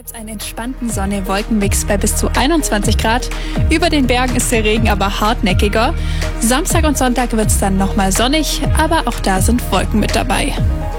gibt es einen entspannten Sonne-Wolken-Mix bei bis zu 21 Grad. Über den Bergen ist der Regen aber hartnäckiger. Samstag und Sonntag wird es dann nochmal sonnig, aber auch da sind Wolken mit dabei.